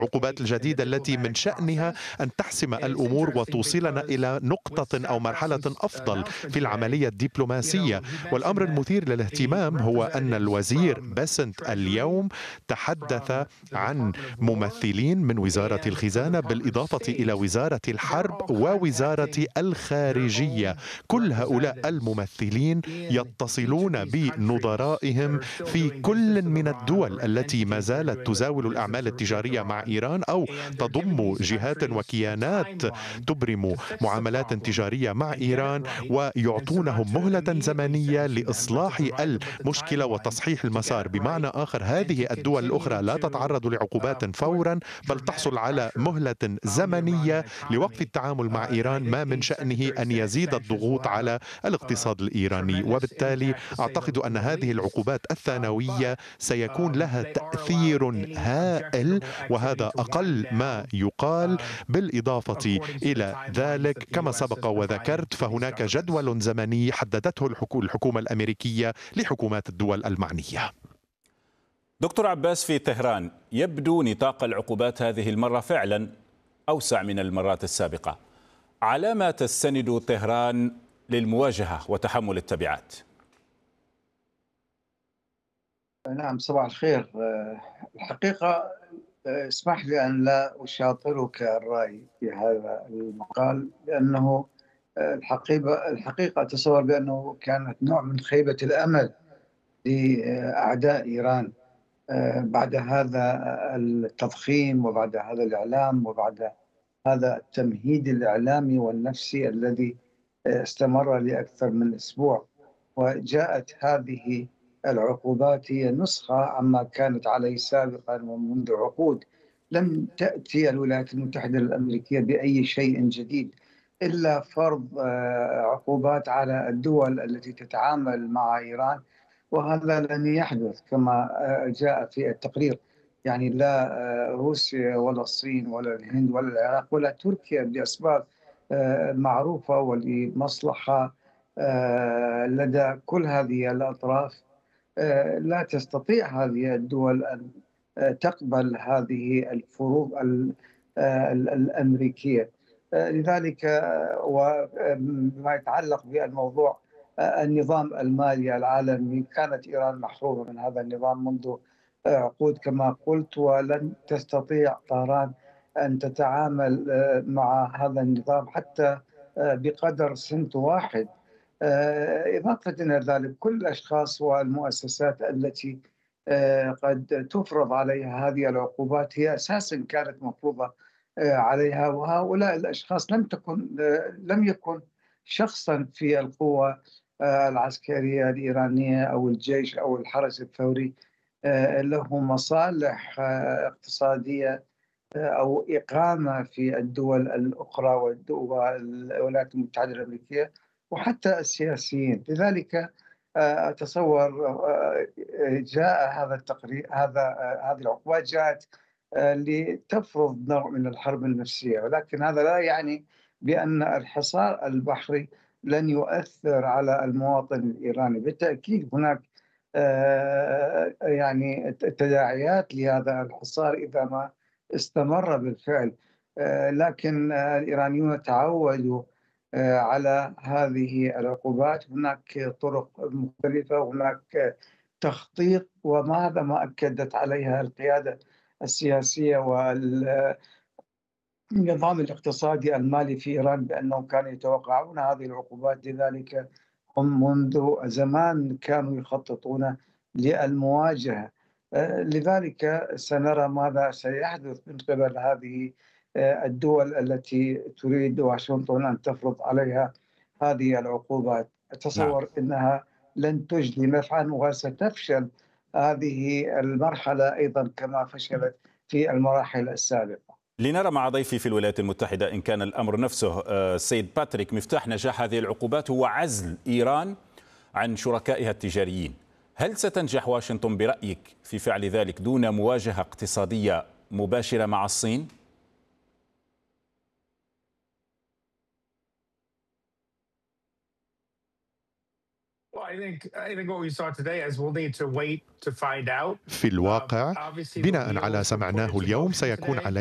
العقوبات الجديدة التي من شأنها أن تحسم الأمور وتوصلنا إلى نقطة أو مرحلة أفضل في العملية الدبلوماسية. والأمر المثير للاهتمام هو أن الوزير بيسنت اليوم تحدث عن ممثلين من وزارة الخزانة بالإضافة إلى وزارة الحرب ووزارة الخارجية. كل هؤلاء الممثلين يتصلون بنظرائهم في كل من الدول التي ما زالت تزاول الأعمال التجارية مع إيران أو تضم جهات وكيانات تبرم معاملات تجارية مع إيران، ويعطونهم مهلة زمنية لإصلاح المشكلة وتصحيح المسار. بمعنى آخر، هذه الدول الأخرى لا تتعرض لعقوبات فورا، بل تحصل على مهلة زمنية لوقف التعامل مع إيران، ما من شأنه أن يزيد الضغوط على الاقتصاد الإيراني. وبالتالي أعتقد أن هذه العقوبات الثانوية سيكون لها تأثير هائل، وهذا أقل ما يقال. بالإضافة إلى ذلك، كما سبق وذكرت، فهناك جدول زمني حددته الحكومة الأمريكية لحكومات الدول المعنية. دكتور عباس، في طهران يبدو نطاق العقوبات هذه المرة فعلا أوسع من المرات السابقة. على ما تستند طهران للمواجهة وتحمل التبعات؟ نعم، صباح الخير. الحقيقة اسمح لي أن لا أشاطرك الرأي في هذا المقال، لأنه الحقيقة أتصور بأنه كانت نوع من خيبة الأمل لأعداء إيران بعد هذا التضخيم وبعد هذا الإعلام وبعد هذا التمهيد الإعلامي والنفسي الذي استمر لأكثر من أسبوع. وجاءت هذه العقوبات هي نسخة عما كانت عليه سابقا ومنذ عقود. لم تأتي الولايات المتحدة الأمريكية بأي شيء جديد إلا فرض عقوبات على الدول التي تتعامل مع إيران، وهذا لن يحدث كما جاء في التقرير. يعني لا روسيا ولا الصين ولا الهند ولا العراق ولا تركيا لأسباب معروفة ولمصلحة لدى كل هذه الأطراف، لا تستطيع هذه الدول أن تقبل هذه الفروض الأمريكية. لذلك وما يتعلق بالموضوع النظام المالي العالمي، كانت إيران محرومة من هذا النظام منذ عقود كما قلت، ولن تستطيع طهران أن تتعامل مع هذا النظام حتى بقدر سنت واحد. إضافة إلى ذلك، كل الأشخاص والمؤسسات التي قد تفرض عليها هذه العقوبات هي أساسا كانت مفروضة عليها، وهؤلاء الأشخاص لم يكن شخصا في القوة العسكرية الإيرانية أو الجيش أو الحرس الثوري له مصالح اقتصادية أو إقامة في الدول الأخرى والولايات المتحدة الأمريكية وحتى السياسيين. لذلك أتصور جاء هذا التقرير، هذه العقوبات جاءت لتفرض نوع من الحرب النفسية، ولكن هذا لا يعني بأن الحصار البحري لن يؤثر على المواطن الإيراني. بالتأكيد هناك يعني تداعيات لهذا الحصار إذا ما استمر بالفعل، لكن الإيرانيون تعودوا على هذه العقوبات. هناك طرق مختلفة، هناك تخطيط، وهذا ما أكدت عليها القيادة السياسية والنظام الاقتصادي المالي في إيران بأنهم كانوا يتوقعون هذه العقوبات. لذلك هم منذ زمان كانوا يخططون للمواجهة. لذلك سنرى ماذا سيحدث من قبل هذه الدول التي تريد واشنطن أن تفرض عليها هذه العقوبات. أتصور أنها لن تجدي نفعا وستفشل هذه المرحلة أيضا كما فشلت في المراحل السابقة. لنرى مع ضيفي في الولايات المتحدة إن كان الأمر نفسه السيد باتريك، مفتاح نجاح هذه العقوبات هو عزل إيران عن شركائها التجاريين. هل ستنجح واشنطن برأيك في فعل ذلك دون مواجهة اقتصادية مباشرة مع الصين؟ في الواقع، بناء على سمعناه اليوم، سيكون علينا